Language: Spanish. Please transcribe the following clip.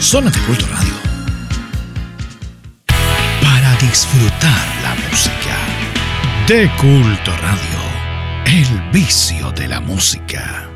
Zona de Culto Radio. Para disfrutar la música. De Culto Radio. El vicio de la música.